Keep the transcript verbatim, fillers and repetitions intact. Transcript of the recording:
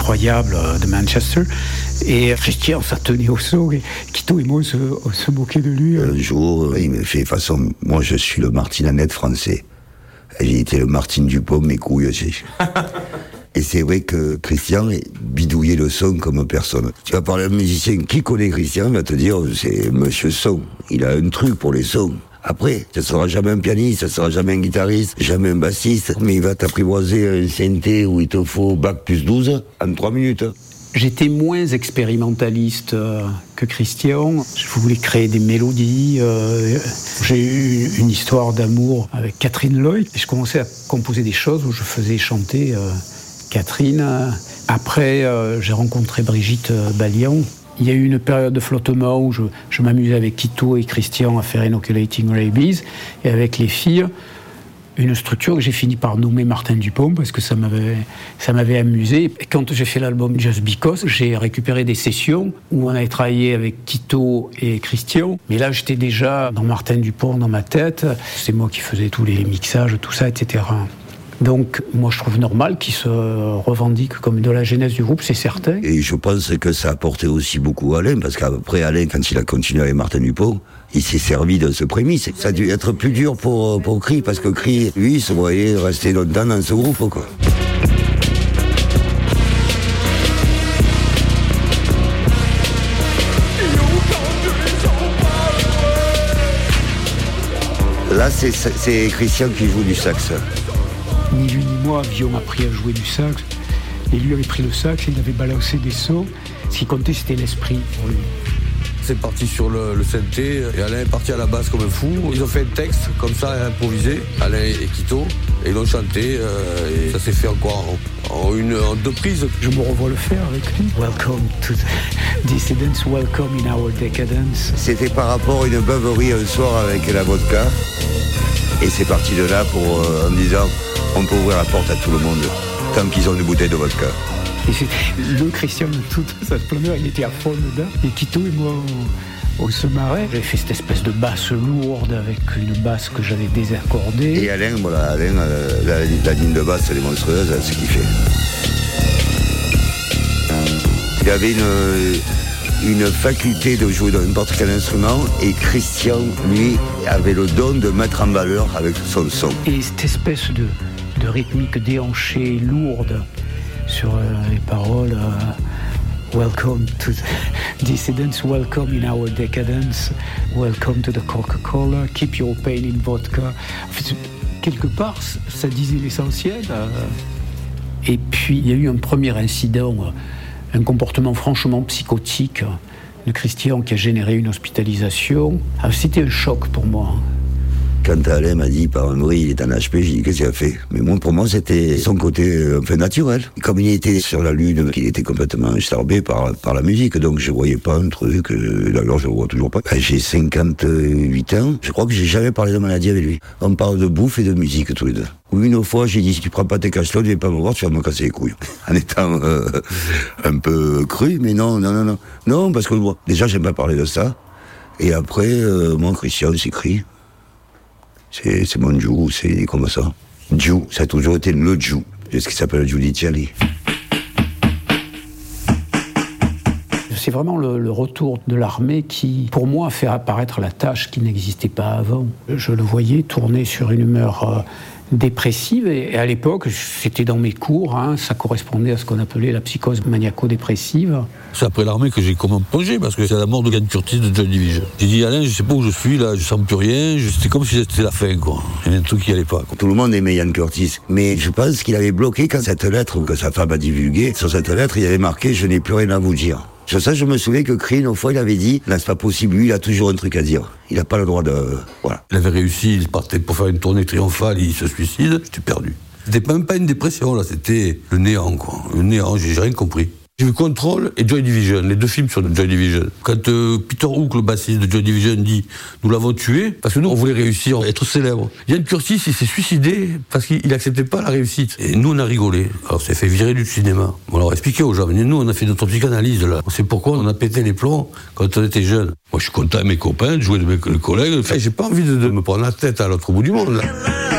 incroyable de Manchester. Et Christian, ça tenait au saut. Et Quito et moi, on se, on se moquait de lui. Un jour, il me fait façon, moi je suis le Martin Annette français. J'ai été le Martin Dupont, mes couilles aussi. Et c'est vrai que Christian bidouillait le son comme personne. Tu vas parler à un musicien qui connaît Christian, il va te dire, c'est Monsieur Son. Il a un truc pour les sons. Après, ça sera jamais un pianiste, ça sera jamais un guitariste, jamais un bassiste, mais il va t'apprivoiser un synthé où il te faut bac plus douze en trois minutes. J'étais moins expérimentaliste euh, que Christian. Je voulais créer des mélodies. Euh, j'ai eu une histoire d'amour avec Catherine Lloyd. Et je commençais à composer des choses où je faisais chanter euh, Catherine. Après, euh, j'ai rencontré Brigitte Balian. Il y a eu une période de flottement où je, je m'amusais avec Quito et Christian à faire Inoculating Rabies. Et avec les filles, une structure que j'ai fini par nommer Martin Dupont parce que ça m'avait, ça m'avait amusé. Et quand j'ai fait l'album Just Because, j'ai récupéré des sessions où on avait travaillé avec Quito et Christian. Mais là, j'étais déjà dans Martin Dupont dans ma tête. C'est moi qui faisais tous les mixages, tout ça, et cetera. Donc, moi, je trouve normal qu'il se revendique comme de la genèse du groupe, c'est certain. Et je pense que ça a apporté aussi beaucoup à Alain, parce qu'après, Alain, quand il a continué avec Martin Dupont, il s'est servi de ce prémisse. Ça a dû être plus dur pour, pour Cree, parce que Cree, lui, il se voyait rester longtemps dans ce groupe, quoi. Là, c'est, c'est Christian qui joue du sax. Ni lui ni moi avions appris à jouer du sax. Et lui avait pris le sax, il avait balancé des sauts. Ce qui comptait, c'était l'esprit pour lui. C'est parti sur le, le synthé, et Alain est parti à la basse comme un fou. Ils ont fait un texte, comme ça, improvisé, Alain et Quito, et ils l'ont chanté, euh, et ça s'est fait encore en, en, une, en deux prises. Je me revois le faire avec lui. Welcome to the Dissidents, welcome in our decadence. C'était par rapport à une beuverie un soir avec la vodka, et c'est parti de là pour, euh, en disant, on peut ouvrir la porte à tout le monde, tant qu'ils ont une bouteille de vodka. Et c'est le Christian de toute sa splendeur, il était à fond dedans. Et Quito et moi, on, on se marrait. J'avais fait cette espèce de basse lourde avec une basse que j'avais désaccordée. Et Alain, voilà, Alain, euh, la, la ligne de basse, elle est monstrueuse, c'est ce qu'il fait. Il avait une, une faculté de jouer dans n'importe quel instrument, et Christian, lui, avait le don de mettre en valeur avec son son. Et cette espèce de, de rythmique déhanchée, lourde, sur euh, les paroles euh, Welcome to the Dissidents, welcome in our decadence, welcome to the Coca-Cola, keep your pain in vodka. En fait, quelque part, ça disait l'essentiel. Euh. Et puis, il y a eu un premier incident, euh, un comportement franchement psychotique de Christian qui a généré une hospitalisation. Alors, c'était un choc pour moi. Quand Alain m'a dit par un bruit, il est en H P, j'ai dit qu'est-ce qu'il a fait? Mais moi, pour moi, c'était son côté un peu naturel. Comme il était sur la lune, il était complètement starbé par, par la musique, donc je voyais pas un truc, euh, d'ailleurs je le vois toujours pas. J'ai cinquante-huit ans, je crois que j'ai jamais parlé de maladie avec lui. On parle de bouffe et de musique tous les deux. Oui, une fois, j'ai dit, si tu prends pas tes cachelots, tu viens pas me voir, tu vas me casser les couilles. En étant euh, un peu cru, mais non, non, non, non. Non, parce que moi, déjà, j'aime pas parler de ça. Et après, euh, moi, Christian, s'écrit. C'est, c'est mon Jou, c'est comme ça. Jou, ça a toujours été le Jou. C'est ce qui s'appelle Giudicelli. C'est vraiment le, le retour de l'armée qui, pour moi, a fait apparaître la tâche qui n'existait pas avant. Je le voyais tourner sur une humeur euh, dépressive, et, et à l'époque, c'était dans mes cours, hein, ça correspondait à ce qu'on appelait la psychose maniaco-dépressive. C'est après l'armée que j'ai comment plongé, parce que c'est la mort de Ian Curtis de Joy Division. J'ai dit, Alain, je sais pas où je suis, là, je sens plus rien, c'était comme si c'était la fin, quoi. Il y avait un truc qui allait pas, quoi. Tout le monde aimait Ian Curtis, mais je pense qu'il avait bloqué quand cette lettre que sa femme a divulguée. Sur cette lettre, il avait marqué « Je n'ai plus rien à vous dire ». Sur ça, je me souviens que Cree, une fois, il avait dit « Là, c'est pas possible, lui, il a toujours un truc à dire. Il n'a pas le droit de... » Voilà. Il avait réussi, il partait pour faire une tournée triomphale, il se suicide, j'étais perdu. C'était même pas une dépression, là, c'était le néant, quoi. Le néant, j'ai, j'ai rien compris. J'ai vu Control et Joy Division, les deux films sur Joy Division. Quand euh, Peter Hook, le bassiste de Joy Division, dit « Nous l'avons tué », parce que nous, on voulait réussir, être célèbre. Ian Curtis, il s'est suicidé parce qu'il n'acceptait pas la réussite. Et nous, on a rigolé. Alors, c'est fait virer du cinéma. On leur a expliqué aux gens, mais nous, on a fait notre psychanalyse, là. On sait pourquoi on a pété les plombs quand on était jeunes. Moi, je suis content avec mes copains, de jouer avec mes collègues. Enfin, j'ai pas envie de, de me prendre la tête à l'autre bout du monde, là.